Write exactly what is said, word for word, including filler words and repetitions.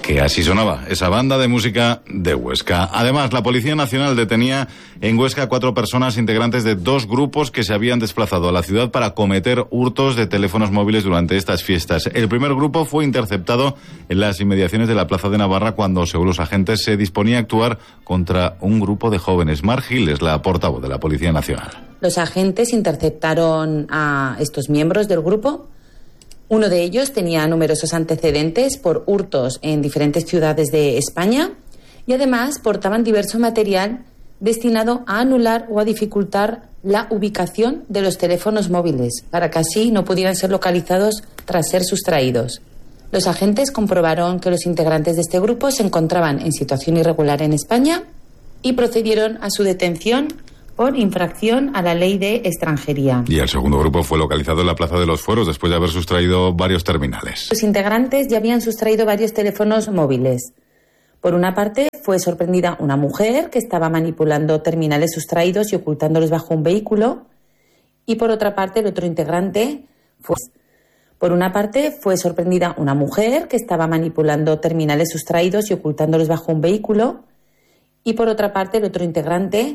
Que así sonaba esa banda de música de Huesca. Además, la Policía Nacional detenía en Huesca a cuatro personas integrantes de dos grupos que se habían desplazado a la ciudad para cometer hurtos de teléfonos móviles durante estas fiestas. El primer grupo fue interceptado en las inmediaciones de la Plaza de Navarra cuando, según los agentes, se disponía a actuar contra un grupo de jóvenes. Mar Gil es la portavoz de la Policía Nacional. Los agentes interceptaron a estos miembros del grupo. Uno de ellos tenía numerosos antecedentes por hurtos en diferentes ciudades de España y además portaban diverso material destinado a anular o a dificultar la ubicación de los teléfonos móviles para que así no pudieran ser localizados tras ser sustraídos. Los agentes comprobaron que los integrantes de este grupo se encontraban en situación irregular en España y procedieron a su detención por infracción a la ley de extranjería. Y el segundo grupo fue localizado en la Plaza de los Fueros después de haber sustraído varios terminales. Los integrantes ya habían sustraído varios teléfonos móviles. Por una parte, fue sorprendida una mujer que estaba manipulando terminales sustraídos y ocultándolos bajo un vehículo. Y por otra parte, el otro integrante fue... Por una parte, fue sorprendida una mujer que estaba manipulando terminales sustraídos y ocultándolos bajo un vehículo. Y por otra parte, el otro integrante